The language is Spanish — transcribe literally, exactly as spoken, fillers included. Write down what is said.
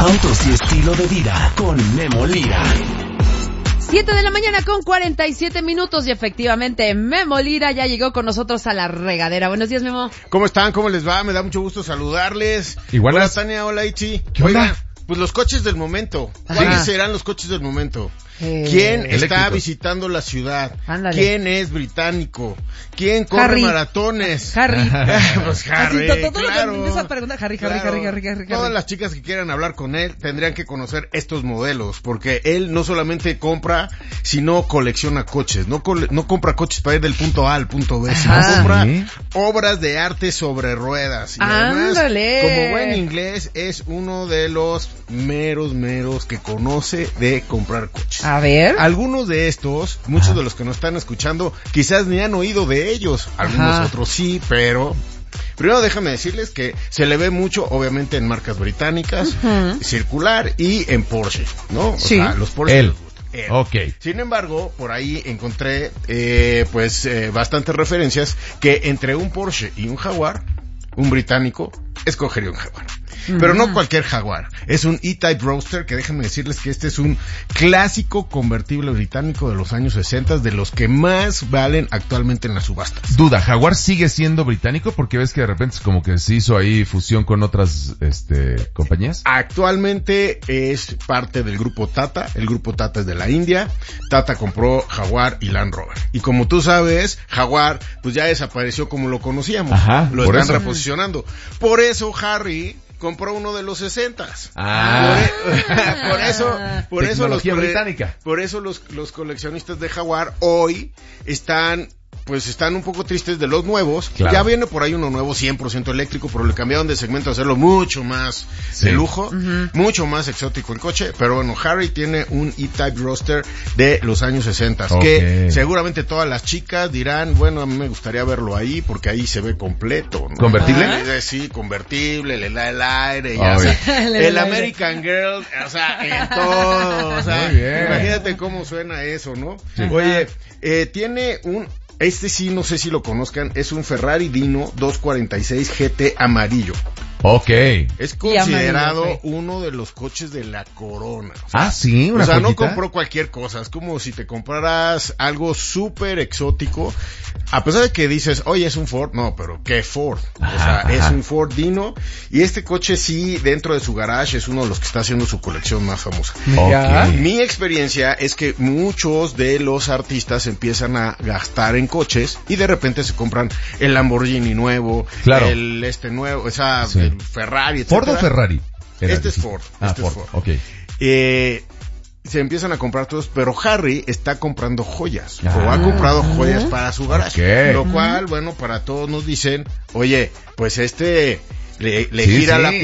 Autos y estilo de vida con Memo Lira. siete de la mañana con cuarenta y siete minutos y efectivamente Memo Lira ya llegó con nosotros a la regadera. Buenos días, Memo. ¿Cómo están? ¿Cómo les va? Me da mucho gusto saludarles. Igual. Hola, Tania. Hola, Ichi. ¿Qué onda? Oigan, pues los coches del momento. ¿Cuáles serán los coches del momento? Eh, ¿Quién eléctricos. está visitando la ciudad? Ándale. ¿Quién es británico? ¿Quién corre Harry. maratones? Harry. Pues Harry, Así, todo lo que claro. empieza a preguntar, Harry, Harry, Claro. Harry, Harry, Harry, Todas Harry. las chicas que quieran hablar con él tendrían que conocer estos modelos, porque él no solamente compra, sino colecciona coches. No, cole- no compra coches para ir del punto A al punto B, sino Ajá. compra Sí. obras de arte sobre ruedas. Y además, Ándale. como buen inglés, es uno de los meros, meros que conoce de comprar coches. A ver. Algunos de estos, muchos Ajá. de los que nos están escuchando, quizás ni han oído de ellos. Algunos Ajá. otros sí, pero primero déjame decirles que se le ve mucho, obviamente, en marcas británicas, Ujú. circular y en Porsche, ¿no? O Sí. sea, los Porsche. Él. les gustan. Él. Ok. Sin embargo, por ahí encontré, eh, pues, eh, bastantes referencias que entre un Porsche y un Jaguar, un británico escogería un Jaguar. Pero no cualquier Jaguar, es un E-Type Roadster, que déjenme decirles que este es un clásico convertible británico de los años sesenta, de los que más valen actualmente en las subastas. Duda, ¿Jaguar sigue siendo británico? Porque ves que de repente es como que se hizo ahí fusión con otras este compañías. Actualmente es parte del grupo Tata, el grupo Tata es de la India, Tata compró Jaguar y Land Rover. Y como tú sabes, Jaguar pues ya desapareció como lo conocíamos, Ajá, lo por están eso. reposicionando. Por eso Harry compró uno de los sesentas. Ah. Por, e- por eso, por eso los Tecnología cole- británica. por eso los, los coleccionistas de Jaguar hoy están, pues están un poco tristes de los nuevos. Claro. Ya viene por ahí uno nuevo cien por ciento eléctrico, pero le cambiaron de segmento a hacerlo mucho más Sí. de lujo, mucho más exótico el coche. Pero bueno, Harry tiene un E-Type Roadster de los años sesenta, Ok. que seguramente todas las chicas dirán, bueno, a mí me gustaría verlo ahí porque ahí se ve completo, ¿no? ¿Convertible? Eh, Sí, convertible, le da el aire, ya Obvio. sabes. Le da El el aire. American Girl, o sea, en todo, o sea, Muy bien. imagínate cómo suena eso, ¿no? Sí. Oye, eh, tiene un, este sí, no sé si lo conozcan, es un Ferrari Dino doscientos cuarenta y seis G T amarillo. Ok. Es Y amarillo, considerado sí. uno de los coches de la corona. O sea, Ah, sí, una o sea, no joyita. compró cualquier cosa. Es como si te compraras algo súper exótico. A pesar de que dices, oye, es un Ford. No, pero ¿qué Ford? O sea, Ajá, es ajá. un Ford Dino. Y este coche sí, dentro de su garage, es uno de los que está haciendo su colección más famosa. Mira. Ok. Mi experiencia es que muchos de los artistas empiezan a gastar en coches y de repente se compran el Lamborghini nuevo, Claro. el este nuevo, o sea, Sí. el Ferrari, etcétera. ¿Ford o Ferrari? Era Este es difícil. Ford, Ah, este es Ford. Ford. Ok. Eh, se empiezan a comprar todos, pero Harry está comprando joyas, Ah. o ha comprado joyas para su garage, Ok. lo cual, bueno, para todos nos dicen, oye, pues este le, le Sí, gira sí. la